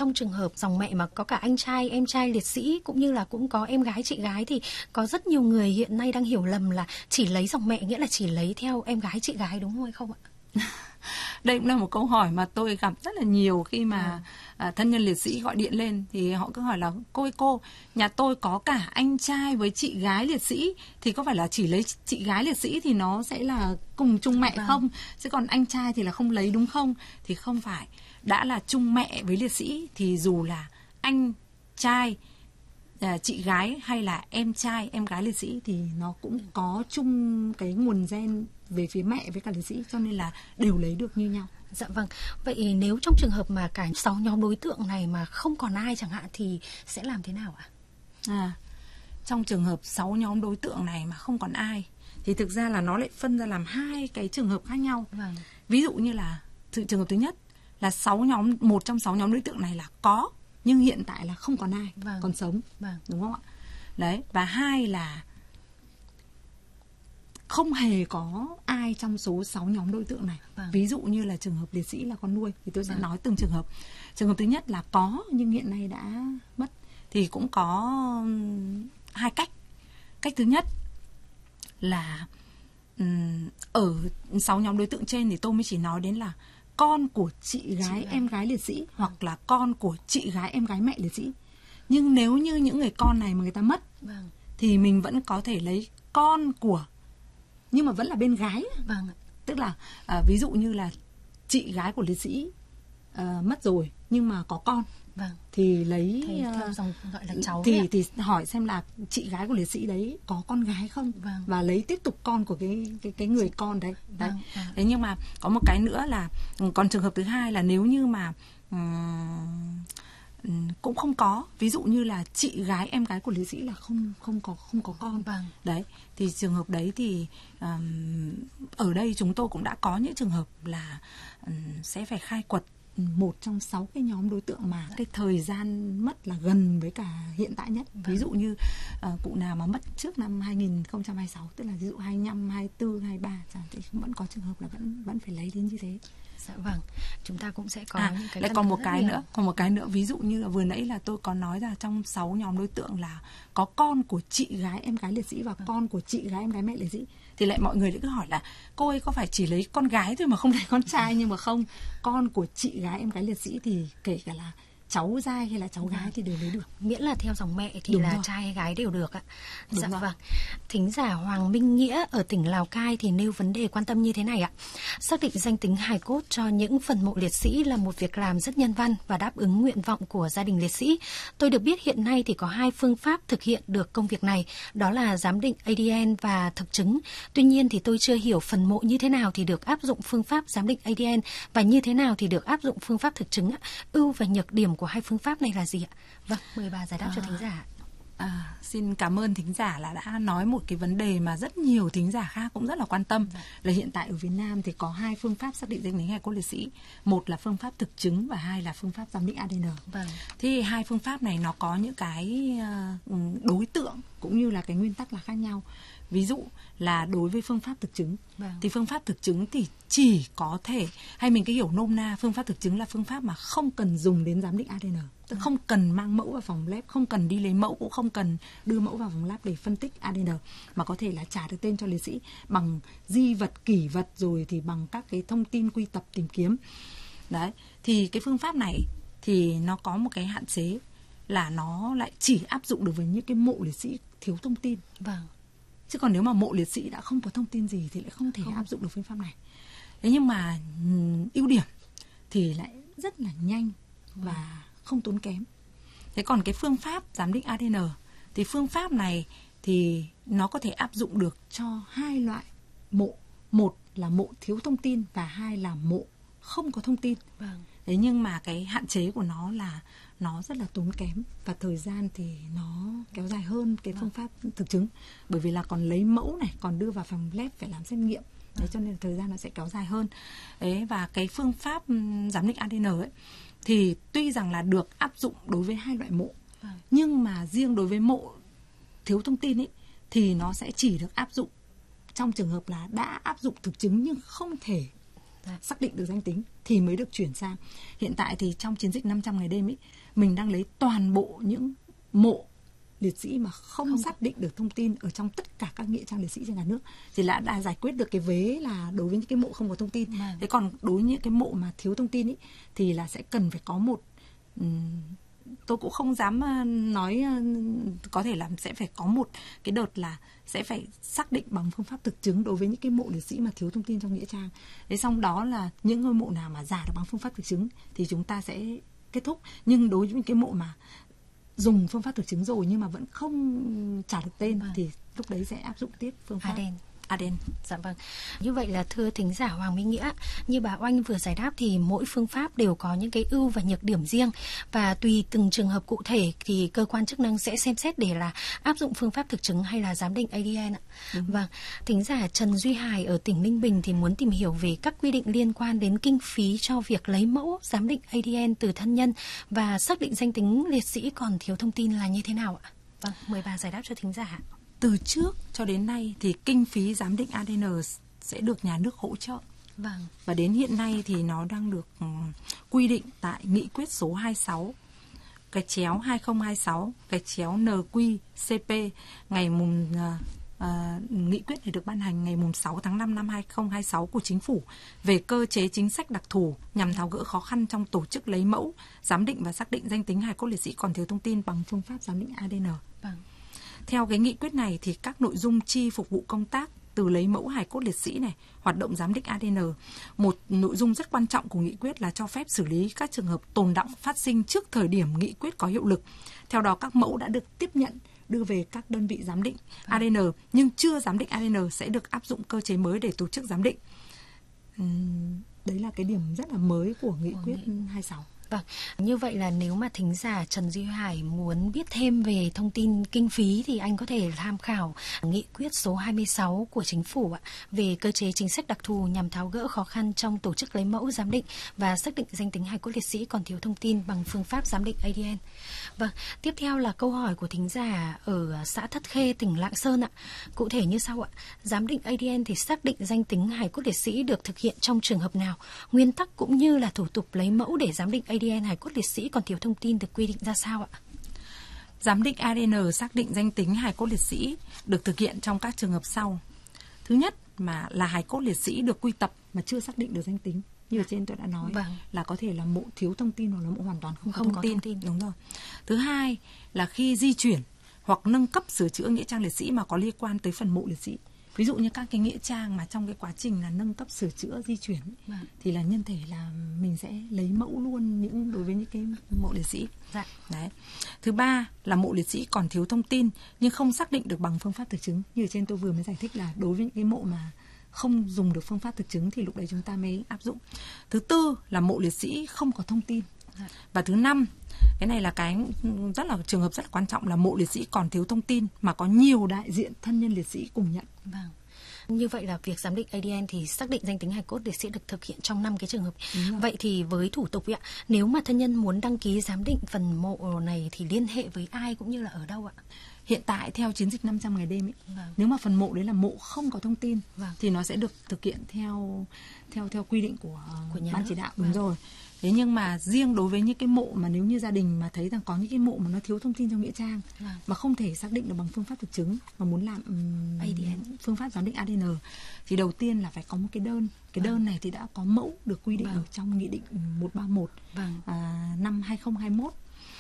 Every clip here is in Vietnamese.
trong trường hợp dòng mẹ mà có cả anh trai, em trai liệt sĩ cũng như là cũng có em gái, chị gái, thì có rất nhiều người hiện nay đang hiểu lầm là chỉ lấy dòng mẹ nghĩa là chỉ lấy theo em gái, chị gái, đúng không hay không ạ? Đây cũng là một câu hỏi mà tôi gặp rất là nhiều khi mà thân nhân liệt sĩ gọi điện lên, thì họ cứ hỏi là cô, nhà tôi có cả anh trai với chị gái liệt sĩ, thì có phải là chỉ lấy chị gái liệt sĩ thì nó sẽ là cùng chung mẹ không? Chứ còn anh trai thì là không lấy đúng không? Thì không phải. Đã là chung mẹ với liệt sĩ thì dù là anh trai, chị gái hay là em trai, em gái liệt sĩ thì nó cũng có chung cái nguồn gen về phía mẹ với cả liệt sĩ, cho nên là đều lấy được như nhau. Dạ vâng. Vậy nếu trong trường hợp mà cả 6 nhóm đối tượng này mà không còn ai chẳng hạn thì sẽ làm thế nào ạ? Trong trường hợp 6 nhóm đối tượng này mà không còn ai thì thực ra là nó lại phân ra làm 2 cái trường hợp khác nhau. Vâng. Ví dụ như là trường hợp thứ nhất là 6 nhóm, một trong 6 nhóm đối tượng này là có nhưng hiện tại là không còn ai còn sống. Đúng không ạ? Đấy, và 2 là không hề có ai trong số 6 nhóm đối tượng này. Ví dụ như là trường hợp liệt sĩ là con nuôi thì tôi sẽ nói từng trường hợp. Trường hợp thứ nhất là có nhưng hiện nay đã mất thì cũng có 2 cách. Cách thứ nhất là ở 6 nhóm đối tượng trên thì tôi mới chỉ nói đến là con của chị gái, em gái liệt sĩ hoặc là con của chị gái, em gái mẹ liệt sĩ. Nhưng nếu như những người con này mà người ta mất thì mình vẫn có thể lấy con của, nhưng mà vẫn là bên gái. Tức là ví dụ như là chị gái của liệt sĩ mất rồi nhưng mà có con, thì lấy theo dòng gọi là cháu thì hỏi xem là chị gái của liệt sĩ đấy có con gái không, và lấy tiếp tục con của cái người con đấy. Thế nhưng mà có một cái nữa là còn trường hợp thứ hai là nếu như mà cũng không có, ví dụ như là chị gái, em gái của liệt sĩ là không có con. Đấy, thì trường hợp đấy thì ở đây chúng tôi cũng đã có những trường hợp là sẽ phải khai quật một trong 6 cái nhóm đối tượng mà cái thời gian mất là gần với cả hiện tại nhất. Ví dụ như cụ nào mà mất trước năm 2026, tức là ví dụ 25, 24, 23 thì vẫn có trường hợp là vẫn phải lấy đến như thế. Dạ vâng, chúng ta cũng sẽ có những cái lại còn một cái nữa, ví dụ như là vừa nãy là tôi có nói là trong 6 nhóm đối tượng là có con của chị gái, em gái liệt sĩ và con của chị gái, em gái mẹ liệt sĩ, thì lại mọi người lại cứ hỏi là cô ấy có phải chỉ lấy con gái thôi mà không lấy con trai? Nhưng mà không, con của chị gái, em gái liệt sĩ thì kể cả là cháu trai hay là cháu gái thì đều lấy được, miễn là theo dòng mẹ thì là trai hay gái đều được ạ. Dạ vâng. Thính giả Hoàng Minh Nghĩa ở tỉnh Lào Cai thì nêu vấn đề quan tâm như thế này ạ. Xác định danh tính hài cốt cho những phần mộ liệt sĩ là một việc làm rất nhân văn và đáp ứng nguyện vọng của gia đình liệt sĩ. Tôi được biết hiện nay thì có 2 phương pháp thực hiện được công việc này, đó là giám định ADN và thực chứng. Tuy nhiên thì tôi chưa hiểu phần mộ như thế nào thì được áp dụng phương pháp giám định ADN và như thế nào thì được áp dụng phương pháp thực chứng. Ưu và nhược điểm của 2 phương pháp này là gì ạ? Vâng, mời bà giải đáp cho thính giả. Xin cảm ơn thính giả là đã nói một cái vấn đề mà rất nhiều thính giả khác cũng rất là quan tâm. Là hiện tại ở Việt Nam thì có 2 phương pháp xác định danh tính hài cốt liệt sĩ. Một là phương pháp thực chứng và 2 là phương pháp giám định ADN. Thì 2 phương pháp này nó có những cái đối tượng cũng như là cái nguyên tắc là khác nhau. Ví dụ là đối với phương pháp thực chứng thì phương pháp thực chứng thì chỉ có thể, hay mình cứ hiểu nôm na, phương pháp thực chứng là phương pháp mà không cần dùng đến giám định ADN. Tức không cần mang mẫu vào phòng lab, không cần đi lấy mẫu, cũng không cần đưa mẫu vào phòng lab để phân tích ADN, mà có thể là trả được tên cho liệt sĩ bằng di vật, kỷ vật, rồi thì bằng các cái thông tin quy tập tìm kiếm. Đấy, thì cái phương pháp này thì nó có một cái hạn chế là nó lại chỉ áp dụng được với những cái mộ liệt sĩ thiếu thông tin. Chứ còn nếu mà mộ liệt sĩ đã không có thông tin gì thì lại không thể áp dụng được phương pháp này. Thế nhưng mà ưu điểm thì lại rất là nhanh và không tốn kém. Thế còn cái phương pháp giám định ADN thì phương pháp này thì nó có thể áp dụng được cho 2 loại mộ. Một là mộ thiếu thông tin và 2 là mộ không có thông tin. Thế nhưng mà cái hạn chế của nó là nó rất là tốn kém và thời gian thì nó kéo dài hơn cái phương pháp thực chứng, bởi vì là còn lấy mẫu này, còn đưa vào phòng lab phải làm xét nghiệm. Đấy, cho nên là thời gian nó sẽ kéo dài hơn. Đấy, và cái phương pháp giám định ADN ấy thì tuy rằng là được áp dụng đối với 2 loại mộ, nhưng mà riêng đối với mộ thiếu thông tin ấy thì nó sẽ chỉ được áp dụng trong trường hợp là đã áp dụng thực chứng nhưng không thể xác định được danh tính thì mới được chuyển sang. Hiện tại thì trong chiến dịch 500 ngày đêm ấy, mình đang lấy toàn bộ những mộ liệt sĩ mà không xác định được thông tin ở trong tất cả các nghĩa trang liệt sĩ trên cả nước, thì đã giải quyết được cái vế là đối với những cái mộ không có thông tin. Thế còn đối với những cái mộ mà thiếu thông tin ấy, thì là sẽ cần phải có một tôi cũng không dám nói, có thể là sẽ phải có một cái đợt là sẽ phải xác định bằng phương pháp thực chứng đối với những cái mộ liệt sĩ mà thiếu thông tin trong nghĩa trang. Thế xong đó là những ngôi mộ nào mà giả được bằng phương pháp thực chứng thì chúng ta sẽ kết thúc. Nhưng đối với những cái mộ mà dùng phương pháp thực chứng rồi nhưng mà vẫn không trả được tên thì lúc đấy sẽ áp dụng tiếp phương pháp ADN. Dạ vâng. Như vậy là thưa thính giả Hoàng Minh Nghĩa, như bà Oanh vừa giải đáp thì mỗi phương pháp đều có những cái ưu và nhược điểm riêng, và tùy từng trường hợp cụ thể thì cơ quan chức năng sẽ xem xét để là áp dụng phương pháp thực chứng hay là giám định ADN ạ. Vâng. Thính giả Trần Duy Hải ở tỉnh Ninh Bình thì muốn tìm hiểu về các quy định liên quan đến kinh phí cho việc lấy mẫu giám định ADN từ thân nhân và xác định danh tính liệt sĩ còn thiếu thông tin là như thế nào ạ? Vâng, mời bà giải đáp cho thính giả. Từ trước cho đến nay thì kinh phí giám định ADN sẽ được nhà nước hỗ trợ. Vâng. Và đến hiện nay thì nó đang được quy định tại nghị quyết số 26 /2026 /NQ-CP ngày nghị quyết này được ban hành ngày 6 tháng 5 năm 2026 của Chính phủ về cơ chế chính sách đặc thù nhằm tháo gỡ khó khăn trong tổ chức lấy mẫu, giám định và xác định danh tính hài cốt liệt sĩ còn thiếu thông tin bằng phương pháp giám định ADN. Vâng. Theo cái nghị quyết này thì các nội dung chi phục vụ công tác từ lấy mẫu hài cốt liệt sĩ này, hoạt động giám định ADN, một nội dung rất quan trọng của nghị quyết là cho phép xử lý các trường hợp tồn đọng phát sinh trước thời điểm nghị quyết có hiệu lực. Theo đó các mẫu đã được tiếp nhận đưa về các đơn vị giám định ADN nhưng chưa giám định ADN sẽ được áp dụng cơ chế mới để tổ chức giám định. Đấy là cái điểm rất là mới của nghị quyết 26. Vâng, như vậy là nếu mà thính giả Trần Duy Hải muốn biết thêm về thông tin kinh phí thì anh có thể tham khảo nghị quyết số 26 của Chính phủ về cơ chế chính sách đặc thù nhằm tháo gỡ khó khăn trong tổ chức lấy mẫu, giám định và xác định danh tính hài cốt liệt sĩ còn thiếu thông tin bằng phương pháp giám định ADN. Vâng, tiếp theo là câu hỏi của thính giả ở xã Thất Khê, tỉnh Lạng Sơn ạ. Cụ thể như sau ạ: giám định ADN thì xác định danh tính hài cốt liệt sĩ được thực hiện trong trường hợp nào? Nguyên tắc cũng như là thủ tục lấy mẫu để giám định ADN hài cốt liệt sĩ còn thiếu thông tin được quy định ra sao ạ? Giám định ADN xác định danh tính hài cốt liệt sĩ được thực hiện trong các trường hợp sau. Thứ nhất mà là hài cốt liệt sĩ được quy tập mà chưa xác định được danh tính. Như ở trên tôi đã nói là có thể là mộ thiếu thông tin hoặc là mộ hoàn toàn không có thông tin. Đúng rồi. Thứ hai là khi di chuyển hoặc nâng cấp sửa chữa nghĩa trang liệt sĩ mà có liên quan tới phần mộ liệt sĩ. Ví dụ như các cái nghĩa trang mà trong cái quá trình là nâng cấp sửa chữa di chuyển thì là nhân thể là mình sẽ lấy mẫu luôn đối với những cái mộ liệt sĩ. Đấy. Thứ ba là mộ liệt sĩ còn thiếu thông tin nhưng không xác định được bằng phương pháp thực chứng. Như ở trên tôi vừa mới giải thích là đối với những cái mộ mà không dùng được phương pháp thực chứng thì lúc đấy chúng ta mới áp dụng. Thứ tư là mộ liệt sĩ không có thông tin. Và thứ năm, cái này là cái trường hợp rất là quan trọng, là mộ liệt sĩ còn thiếu thông tin mà có nhiều đại diện thân nhân liệt sĩ cùng nhận. Vâng. Như vậy là việc giám định ADN thì xác định danh tính hài cốt liệt sĩ được thực hiện trong 5 cái trường hợp. Vậy thì với thủ tục ạ, nếu mà thân nhân muốn đăng ký giám định phần mộ này thì liên hệ với ai cũng như là ở đâu ạ? Hiện tại theo chiến dịch 500 ngày đêm ấy, nếu mà phần mộ đấy là mộ không có thông tin thì nó sẽ được thực hiện theo quy định của ban chỉ đạo. Đúng rồi. Thế nhưng mà riêng đối với những cái mộ mà nếu như gia đình mà thấy rằng có những cái mộ mà nó thiếu thông tin trong nghĩa trang mà không thể xác định được bằng phương pháp thực chứng mà muốn làm phương pháp giám định ADN thì đầu tiên là phải có một cái đơn. Cái đơn này thì đã có mẫu được quy định ở trong nghị định 131 năm 2021.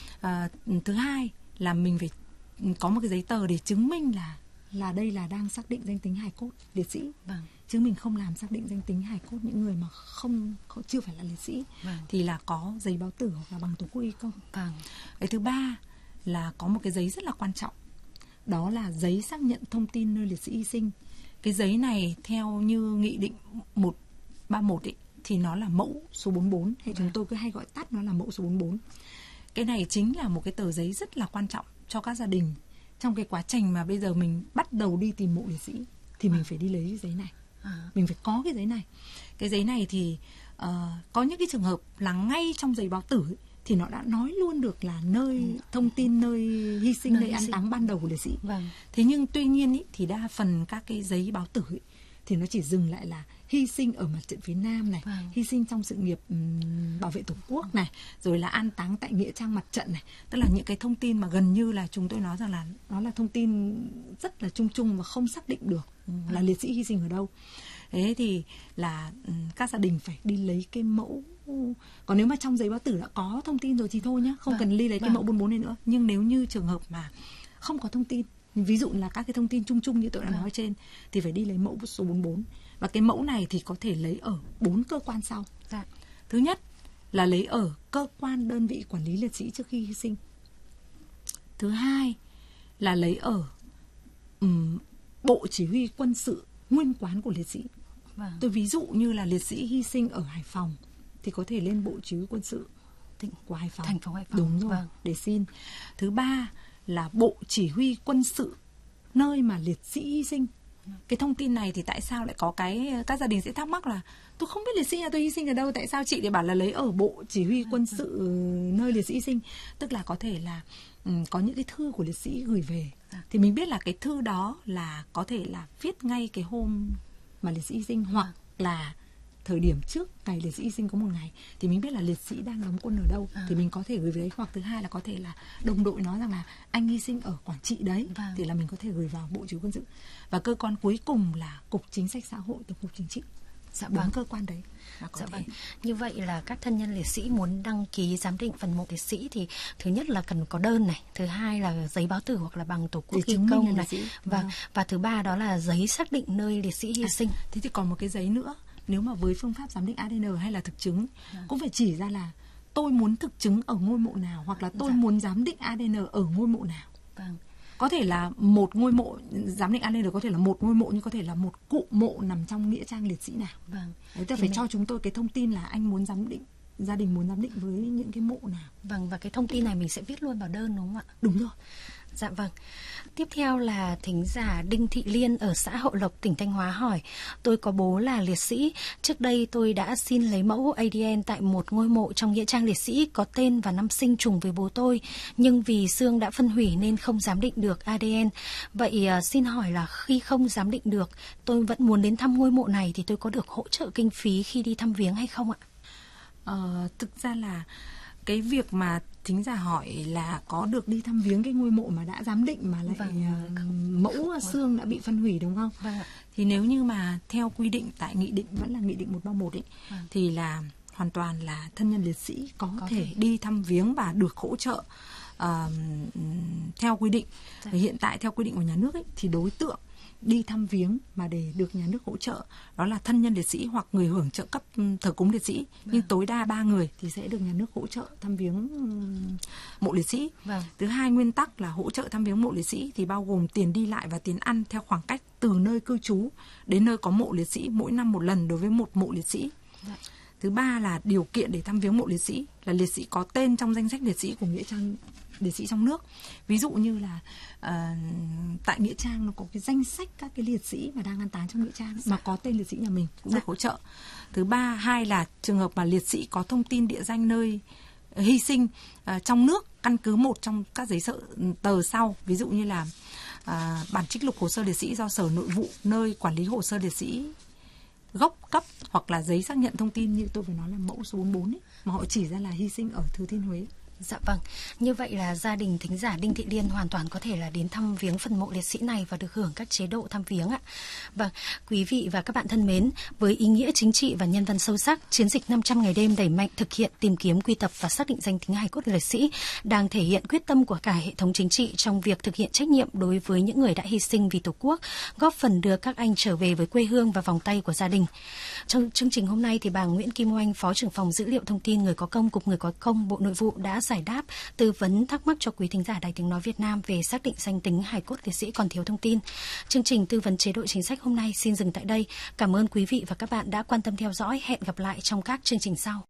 Thứ hai là mình phải có một cái giấy tờ để chứng minh là đây là đang xác định danh tính hài cốt liệt sĩ. Chứ mình không làm xác định danh tính hài cốt những người mà chưa phải là liệt sĩ thì là có giấy báo tử hoặc là bằng tổ quốc y công. Cái thứ ba là có một cái giấy rất là quan trọng, đó là giấy xác nhận thông tin nơi liệt sĩ hy sinh. Cái giấy này theo như nghị định 131 ấy, thì nó là mẫu số 44, hay chúng tôi cứ hay gọi tắt nó là mẫu số 44. Cái này chính là một cái tờ giấy rất là quan trọng cho các gia đình trong cái quá trình mà bây giờ mình bắt đầu đi tìm mộ liệt sĩ thì mình phải đi lấy cái giấy này. Mình phải có cái giấy này. Cái giấy này thì có những cái trường hợp là ngay trong giấy báo tử ấy, thì nó đã nói luôn được là nơi thông tin nơi hy sinh, nơi an táng ban đầu của liệt sĩ. Thế nhưng tuy nhiên ý, thì đa phần các cái giấy báo tử ý, thì nó chỉ dừng lại là hy sinh ở mặt trận phía Nam này, hy sinh trong sự nghiệp bảo vệ Tổ quốc này, rồi là an táng tại nghĩa trang mặt trận này. Tức là những cái thông tin mà gần như là chúng tôi nói rằng là nó là thông tin rất là chung chung và không xác định được là liệt sĩ hy sinh ở đâu. Thế thì là các gia đình phải đi lấy cái mẫu. Còn nếu mà trong giấy báo tử đã có thông tin rồi thì thôi nhá, không cần đi lấy cái mẫu 44 này nữa. Nhưng nếu như trường hợp mà không có thông tin, ví dụ là các cái thông tin chung chung như tôi đã nói trên, thì phải đi lấy mẫu số 44. Và cái mẫu này thì có thể lấy ở 4 cơ quan sau. Thứ nhất là lấy ở cơ quan đơn vị quản lý liệt sĩ trước khi hy sinh. Thứ hai là lấy ở bộ chỉ huy quân sự nguyên quán của liệt sĩ. Tôi ví dụ như là liệt sĩ hy sinh ở Hải Phòng thì có thể lên bộ chỉ huy quân sự tỉnh của Hải Phòng. Thành phố Hải Phòng. Đúng rồi, để xin. Thứ ba là bộ chỉ huy quân sự nơi mà liệt sĩ hy sinh. Cái thông tin này thì tại sao lại có cái các gia đình sẽ thắc mắc là tôi không biết liệt sĩ nhà tôi hy sinh ở đâu, tại sao chị lại bảo là lấy ở bộ chỉ huy quân sự nơi liệt sĩ hy sinh? Tức là có thể là có những cái thư của liệt sĩ gửi về, thì mình biết là cái thư đó là có thể là viết ngay cái hôm mà liệt sĩ hy sinh, hoặc là thời điểm trước ngày liệt sĩ hy sinh có một ngày, thì mình biết là liệt sĩ đang đóng quân ở đâu, thì mình có thể gửi về đấy. Hoặc thứ hai là có thể là đồng đội nói rằng là anh hy sinh ở Quảng Trị đấy, thì là mình có thể gửi vào bộ chỉ huy quân sự. Và cơ quan cuối cùng là Cục Chính sách Xã hội, Tổng cục Chính trị. Bốn cơ quan đấy. Như vậy là các thân nhân liệt sĩ muốn đăng ký giám định phần mộ liệt sĩ thì thứ nhất là cần có đơn này, thứ hai là giấy báo tử hoặc là bằng tổ quốc ghi công này, và thứ ba đó là giấy xác định nơi liệt sĩ hy sinh. Thế thì còn một cái giấy nữa, nếu mà với phương pháp giám định ADN hay là thực chứng, cũng phải chỉ ra là tôi muốn thực chứng ở ngôi mộ nào, hoặc là tôi muốn giám định ADN ở ngôi mộ nào. Có thể là một ngôi mộ, giám định ADN có thể là một ngôi mộ, nhưng có thể là một cụm mộ nằm trong nghĩa trang liệt sĩ nào. Đấy, tôi phải cho chúng tôi cái thông tin là anh muốn giám định, gia đình muốn giám định với những cái mộ nào. Và cái thông tin này mình sẽ viết luôn vào đơn đúng không ạ? Đúng rồi. Dạ vâng. Tiếp theo là thính giả Đinh Thị Liên ở xã Hậu Lộc, tỉnh Thanh Hóa hỏi: tôi có bố là liệt sĩ. Trước đây tôi đã xin lấy mẫu ADN tại một ngôi mộ trong nghĩa trang liệt sĩ có tên và năm sinh trùng với bố tôi, nhưng vì xương đã phân hủy nên không giám định được ADN. Vậy xin hỏi là khi không giám định được, tôi vẫn muốn đến thăm ngôi mộ này thì tôi có được hỗ trợ kinh phí khi đi thăm viếng hay không ạ? Thực ra là cái việc mà thính giả hỏi là có được đi thăm viếng cái ngôi mộ mà đã giám định mà lại mẫu xương đã bị phân hủy, đúng không? Thì nếu như mà theo quy định tại nghị định, vẫn là nghị định 131 ấy, thì là hoàn toàn là thân nhân liệt sĩ có thể đi thăm viếng và được hỗ trợ theo quy định. Hiện tại theo quy định của nhà nước ấy, thì đối tượng đi thăm viếng mà để được nhà nước hỗ trợ đó là thân nhân liệt sĩ hoặc người hưởng trợ cấp thờ cúng liệt sĩ, nhưng tối đa 3 người thì sẽ được nhà nước hỗ trợ thăm viếng mộ liệt sĩ. Thứ hai, nguyên tắc là hỗ trợ thăm viếng mộ liệt sĩ thì bao gồm tiền đi lại và tiền ăn theo khoảng cách từ nơi cư trú đến nơi có mộ liệt sĩ mỗi năm một lần đối với một mộ liệt sĩ. Thứ ba là điều kiện để thăm viếng mộ liệt sĩ là liệt sĩ có tên trong danh sách liệt sĩ của nghĩa trang liệt sĩ trong nước. Ví dụ như là tại nghĩa trang nó có cái danh sách các cái liệt sĩ mà đang an táng trong nghĩa trang mà có tên liệt sĩ nhà mình cũng được hỗ trợ. Thứ ba, hai là trường hợp mà liệt sĩ có thông tin địa danh nơi hy sinh trong nước, căn cứ một trong các giấy tờ sau, ví dụ như là bản trích lục hồ sơ liệt sĩ do Sở Nội vụ nơi quản lý hồ sơ liệt sĩ gốc cấp, hoặc là giấy xác nhận thông tin như tôi vừa nói là mẫu số 44 ấy, mà họ chỉ ra là hy sinh ở Thừa Thiên Huế. Dạ vâng, như vậy là gia đình thính giả Đinh Thị Liên hoàn toàn có thể là đến thăm viếng phần mộ liệt sĩ này và được hưởng các chế độ thăm viếng ạ. Vâng, quý vị và các bạn thân mến, với ý nghĩa chính trị và nhân văn sâu sắc, chiến dịch 500 ngày đêm đẩy mạnh thực hiện tìm kiếm, quy tập và xác định danh tính hài cốt liệt sĩ đang thể hiện quyết tâm của cả hệ thống chính trị trong việc thực hiện trách nhiệm đối với những người đã hy sinh vì Tổ quốc, góp phần đưa các anh trở về với quê hương và vòng tay của gia đình. Trong chương trình hôm nay thì bà Nguyễn Kim Oanh, Phó trưởng phòng dữ liệu thông tin người có công, Cục Người có công, Bộ Nội vụ đã giải đáp, tư vấn thắc mắc cho quý thính giả Đài Tiếng nói Việt Nam về xác định danh tính hài cốt liệt sĩ còn thiếu thông tin. Chương trình tư vấn chế độ chính sách hôm nay xin dừng tại đây. Cảm ơn quý vị và các bạn đã quan tâm theo dõi. Hẹn gặp lại trong các chương trình sau.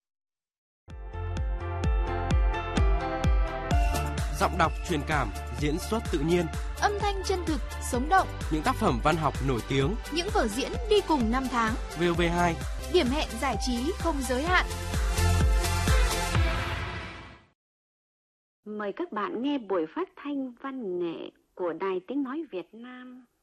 Giọng đọc truyền cảm, diễn xuất tự nhiên, âm thanh chân thực, sống động, những tác phẩm văn học nổi tiếng, những vở diễn đi cùng năm tháng. VOV2, điểm hẹn giải trí không giới hạn. Mời các bạn nghe buổi phát thanh văn nghệ của Đài Tiếng nói Việt Nam.